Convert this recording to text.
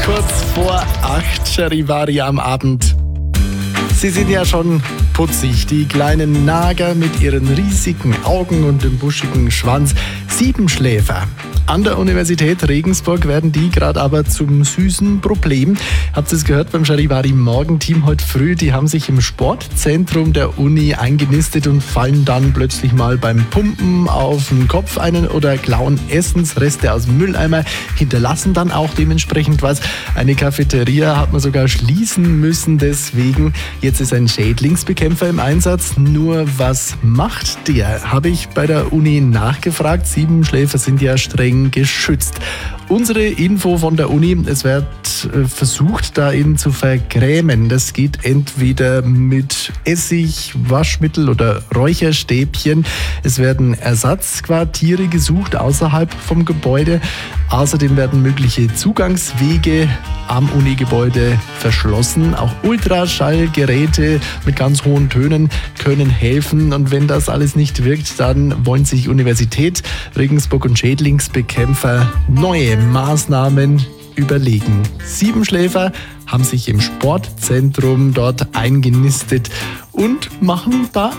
Kurz vor 8, Charivari am Abend. Sie sind ja schon putzig, die kleinen Nager mit ihren riesigen Augen und dem buschigen Schwanz. Siebenschläfer. An der Universität Regensburg werden die gerade aber zum süßen Problem. Habt ihr es gehört beim Charivari Morgenteam heute früh? Die haben sich im Sportzentrum der Uni eingenistet und fallen dann plötzlich mal beim Pumpen auf den Kopf einen oder klauen Essensreste aus dem Mülleimer, hinterlassen dann auch dementsprechend was. Eine Cafeteria hat man sogar schließen müssen deswegen. Jetzt ist ein Schädlingsbekämpfer im Einsatz. Nur was macht der? Habe ich bei der Uni nachgefragt. Siebenschläfer sind ja streng geschützt. Unsere Info von der Uni, es wird versucht, da ihn zu vergrämen. Das geht entweder mit Essig, Waschmittel oder Räucherstäbchen. Es werden Ersatzquartiere gesucht außerhalb vom Gebäude. Außerdem werden mögliche Zugangswege am Unigebäude verschlossen. Auch Ultraschallgeräte mit ganz hohen Tönen können helfen. Und wenn das alles nicht wirkt, dann wollen sich Universität Regensburg und Schädlingsbekämpfer neue Maßnahmen überlegen. Siebenschläfer haben sich im Sportzentrum dort eingenistet und machen da